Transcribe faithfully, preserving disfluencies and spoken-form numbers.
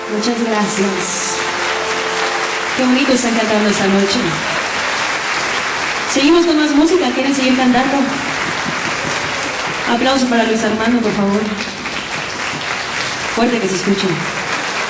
Muchas gracias. Qué bonito están cantando esta noche. Seguimos con más música. ¿Quieren seguir cantando? Aplauso para Luis Armando, por favor. Fuerte que se escuche.